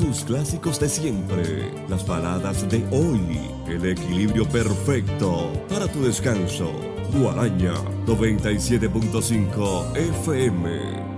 tus clásicos de siempre, las baladas de hoy, el equilibrio perfecto para tu descanso. Guaraña 97.5 FM.